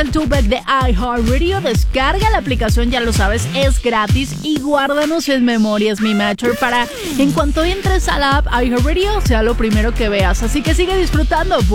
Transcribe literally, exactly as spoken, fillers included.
El Tupac de iHeartRadio. Descarga la aplicación, ya lo sabes, es gratis y guárdanos en memorias, mi matcher, para en cuanto entres a la app iHeartRadio sea lo primero que veas. Así que sigue disfrutando.